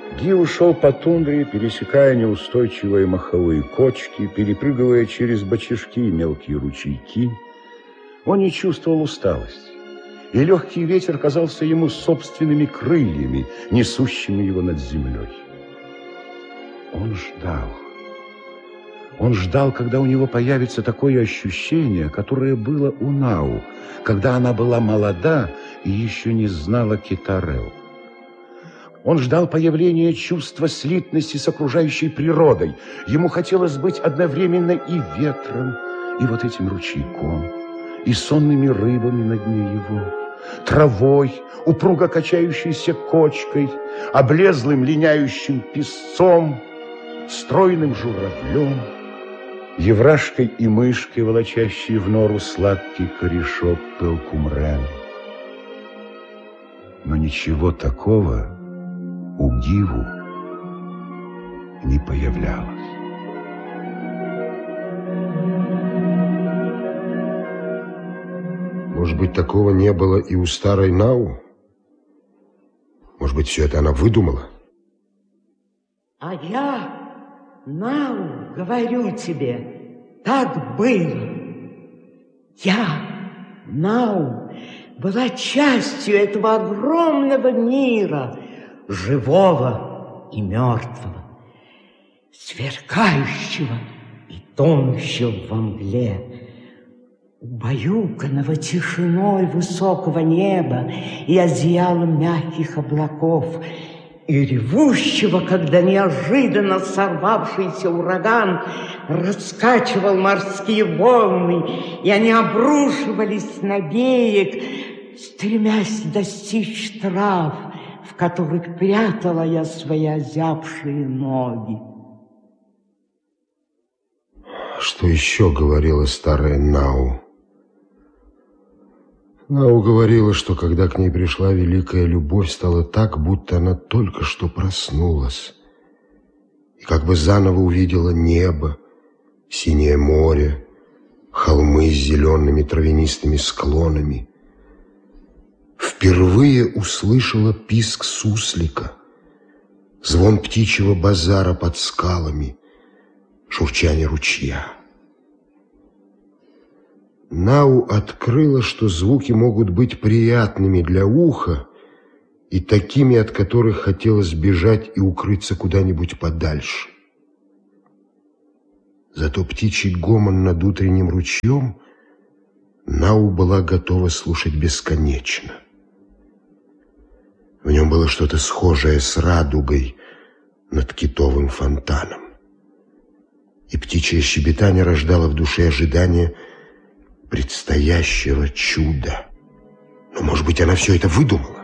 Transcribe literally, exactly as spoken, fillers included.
Ги ушел по тундре, пересекая неустойчивые маховые кочки, перепрыгивая через бочишки и мелкие ручейки. Он не чувствовал усталости, и легкий ветер казался ему собственными крыльями, несущими его над землей. Он ждал. Он ждал, когда у него появится такое ощущение, которое было у Нау, когда она была молода и еще не знала Китарел. Он ждал появления чувства слитности с окружающей природой. Ему хотелось быть одновременно и ветром, и вот этим ручейком, и сонными рыбами на дне его, травой, упруго качающейся кочкой, облезлым линяющим песцом, стройным журавлем, еврашкой и мышкой, волочащей в нору сладкий корешок пелкумрен. Но ничего такого у Гиву не появлялось. Может быть, такого не было и у старой Нау? Может быть, все это она выдумала? А я, Нау, говорю тебе, так было. Я, Нау, была частью этого огромного мира, живого и мертвого, сверкающего и тонущего во мгле, убаюканного тишиной высокого неба и одеялом мягких облаков, и ревущего, когда неожиданно сорвавшийся ураган раскачивал морские волны, и они обрушивались на берег, стремясь достичь трав, в которых прятала я свои озябшие ноги. Что еще говорила старая Нау? Нау говорила, что когда к ней пришла великая любовь, стало так, будто она только что проснулась и как бы заново увидела небо, синее море, холмы с зелеными травянистыми склонами. Впервые услышала писк суслика, звон птичьего базара под скалами, журчание ручья. Нау открыла, что звуки могут быть приятными для уха и такими, от которых хотелось бежать и укрыться куда-нибудь подальше. Зато птичий гомон над утренним ручьем Нау была готова слушать бесконечно. В нем было что-то схожее с радугой над китовым фонтаном. И птичье щебетание рождало в душе ожидание предстоящего чуда. Но, может быть, она все это выдумала?